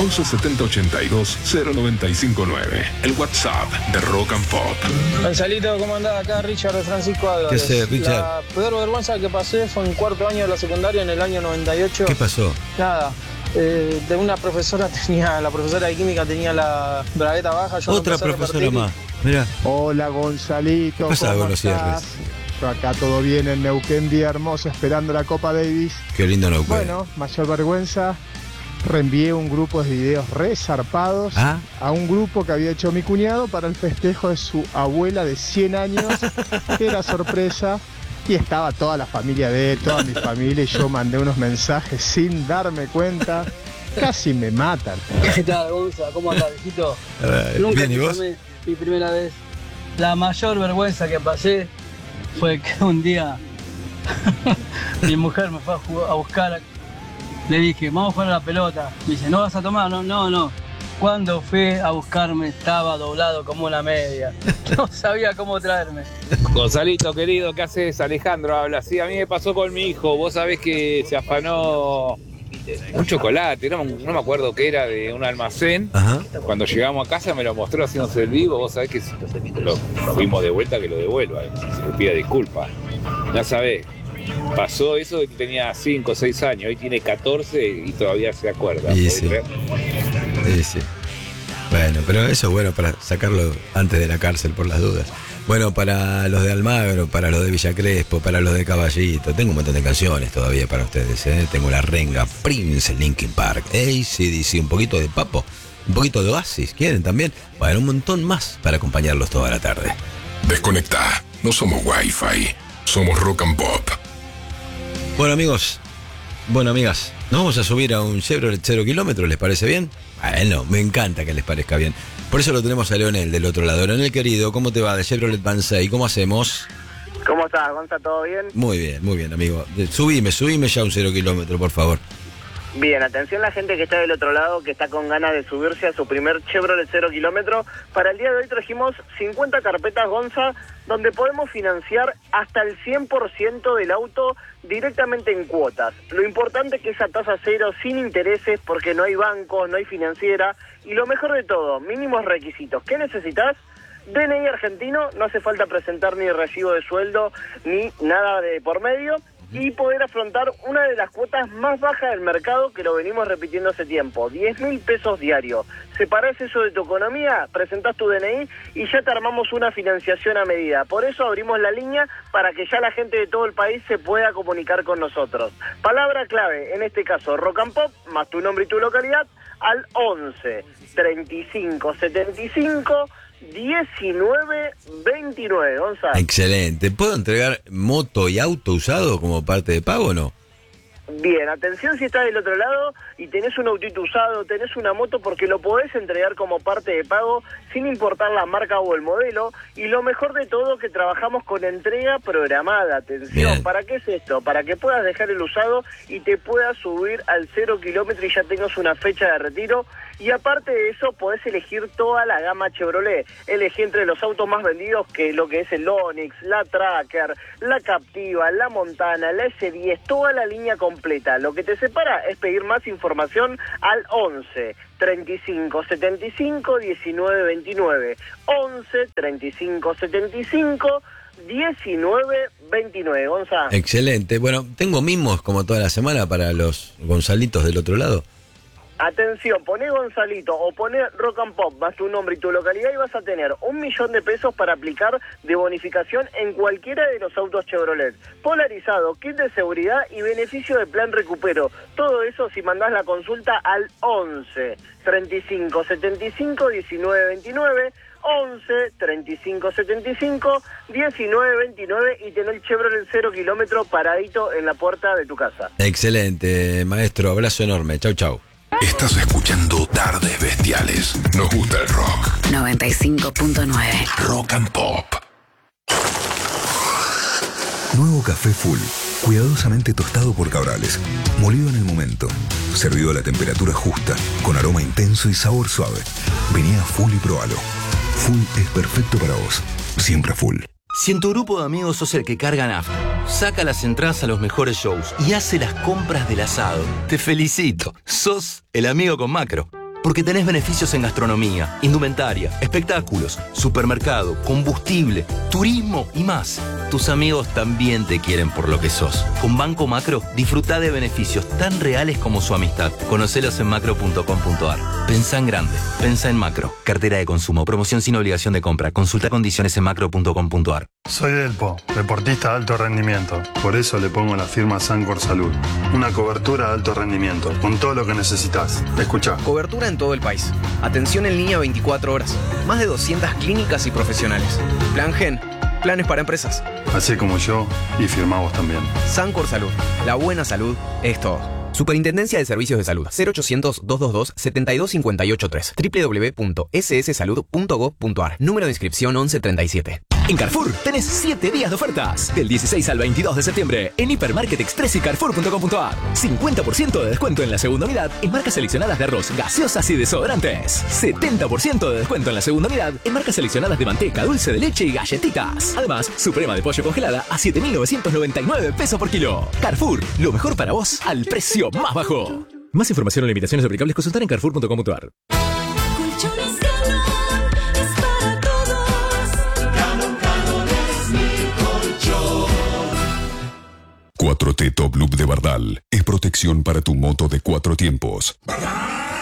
11 70 82 0959. El WhatsApp de Rock and Pop. Gonzalito, ¿cómo andás? Acá Richard de Francisco Álvarez. ¿Qué haces, Richard? La peor vergüenza que pasé fue en cuarto año de la secundaria en el año 98. ¿Qué pasó? Nada. De una profesora la profesora de química tenía la bragueta baja. Yo Otra profesora más. Mirá. Hola Gonzalito, ¿Qué pasa ¿cómo con los estás? cierres? Yo acá todo bien en Neuquén, día hermoso, esperando la Copa Davis. Qué lindo no puede. Bueno, mayor vergüenza, reenvié un grupo de videos re zarpados a un grupo que había hecho mi cuñado para el festejo de su abuela de 100 años, que era sorpresa. Y estaba toda la familia de él, toda mi familia, y yo mandé unos mensajes sin darme cuenta. Casi me matan. ¿Qué tal, Gonza? ¿Cómo andás, viejito? Nunca Bien, ¿y vos? tomé mi primera vez. La mayor vergüenza que pasé fue que un día mi mujer me fue a buscar. Le dije, vamos a jugar a la pelota. Me dice, ¿no vas a tomar? No. Cuando fui a buscarme estaba doblado como una media. No sabía cómo traerme. Gonzalito, querido, ¿qué haces? Alejandro habla. Sí, a mí me pasó con mi hijo. Vos sabés que se afanó un chocolate, no me acuerdo qué era, de un almacén. Ajá. Cuando llegamos a casa me lo mostró haciéndose el vivo. Vos sabés que nos fuimos de vuelta, que lo devuelva, se le pida disculpas. Ya sabés, pasó eso de que tenía 5 o 6 años, hoy tiene 14 y todavía se acuerda. Sí, sí. Sí. Bueno, pero eso es bueno para sacarlo antes de la cárcel por las dudas. Bueno, para los de Almagro, para los de Villa Crespo, para los de Caballito, tengo un montón de canciones todavía para ustedes, ¿eh? Tengo La Renga, Prince, Linkin Park, AC/DC, un poquito de Papo, un poquito de Oasis, ¿quieren también? Bueno, un montón más para acompañarlos toda la tarde. Desconecta. No somos Wi-Fi. Somos Rock and Pop. Bueno, amigos, bueno, amigas, nos vamos a subir a un Chevrolet 0 kilómetros, ¿les parece bien? Bueno, me encanta que les parezca bien. Por eso lo tenemos a Leonel del otro lado. Leonel, querido, ¿cómo te va de Chevrolet Vansay? ¿Cómo hacemos? ¿Cómo estás, Gonza? ¿Todo bien? Muy bien, amigo. Subime ya a un 0 kilómetro, por favor. Bien, atención la gente que está del otro lado, que está con ganas de subirse a su primer Chevrolet 0 kilómetro. Para el día de hoy trajimos 50 carpetas, Gonza, donde podemos financiar hasta el 100% del auto directamente en cuotas. Lo importante es que esa tasa cero, sin intereses, porque no hay bancos, no hay financiera. Y lo mejor de todo, mínimos requisitos. ¿Qué necesitas? DNI argentino, no hace falta presentar ni recibo de sueldo, ni nada de por medio. Y poder afrontar una de las cuotas más bajas del mercado, que lo venimos repitiendo hace tiempo, 10.000 pesos diarios. Separás eso de tu economía, presentás tu DNI y ya te armamos una financiación a medida. Por eso abrimos la línea para que ya la gente de todo el país se pueda comunicar con nosotros. Palabra clave, en este caso Rock and Pop, más tu nombre y tu localidad, al 11 35 75 1929, Gonzalo. Excelente. ¿Puedo entregar moto y auto usado como parte de pago o no? Bien, atención si estás del otro lado y tenés un autito usado, tenés una moto, porque lo podés entregar como parte de pago sin importar la marca o el modelo. Y lo mejor de todo, que trabajamos con entrega programada. Atención, bien. ¿Para qué es esto? Para que puedas dejar el usado y te puedas subir al 0 kilómetro y ya tengas una fecha de retiro. Y aparte de eso, podés elegir toda la gama Chevrolet. Elegí entre los autos más vendidos, que lo que es el Onix, la Tracker, la Captiva, la Montana, la S10, toda la línea completa. Lo que te separa es pedir más información al 11 35 75 19 29. 11 35 75 19 29, Gonzalo. Excelente. Bueno, tengo mimos como toda la semana para los Gonzalitos del otro lado. Atención, poné Gonzalito o poné Rock and Pop más tu nombre y tu localidad y vas a tener 1.000.000 de pesos para aplicar de bonificación en cualquiera de los autos Chevrolet. Polarizado, kit de seguridad y beneficio de plan recupero. Todo eso si mandás la consulta al 11 35 75 19 29. 11 35 75 19 29 y tener el Chevrolet 0 kilómetro paradito en la puerta de tu casa. Excelente, maestro. Abrazo enorme. Chau, chau. Estás escuchando Tardes Bestiales. Nos gusta el rock. 95.9 Rock and Pop. Nuevo café Full, cuidadosamente tostado por Cabrales, molido en el momento, servido a la temperatura justa, con aroma intenso y sabor suave. Vení a Full y probalo. Full es perfecto para vos, siempre Full. Si en tu grupo de amigos sos el que carga nafta, saca las entradas a los mejores shows y hace las compras del asado, te felicito, sos el amigo con macro. Porque tenés beneficios en gastronomía, indumentaria, espectáculos, supermercado, combustible, turismo y más. Tus amigos también te quieren por lo que sos. Con Banco Macro, disfruta de beneficios tan reales como su amistad. Conocelos en macro.com.ar. Pensá en grande. Pensá en Macro. Cartera de consumo. Promoción sin obligación de compra. Consulta condiciones en macro.com.ar. Soy Delpo, deportista de alto rendimiento. Por eso le pongo la firma Sancor Salud. Una cobertura de alto rendimiento, con todo lo que necesitas. Escucha. Cobertura en todo el país. Atención en línea 24 horas. Más de 200 clínicas y profesionales. Plan Gen. Planes para empresas. Así como yo, y firmamos también. Sancor Salud. La buena salud es todo. Superintendencia de Servicios de Salud. 0800-222-72583. www.sssalud.gov.ar. Número de inscripción 1137. En Carrefour tenés 7 días de ofertas. Del 16 al 22 de septiembre en Hipermarket Express y Carrefour.com.ar. 50% de descuento en la segunda unidad en marcas seleccionadas de arroz, gaseosas y desodorantes. 70% de descuento en la segunda unidad en marcas seleccionadas de manteca, dulce de leche y galletitas. Además, suprema de pollo congelada a 7.999 pesos por kilo. Carrefour, lo mejor para vos al precio más bajo. Más información o limitaciones aplicables, consultar en Carrefour.com.ar. Cuatro T Top Loop de Bardal es protección para tu moto de 4 tiempos.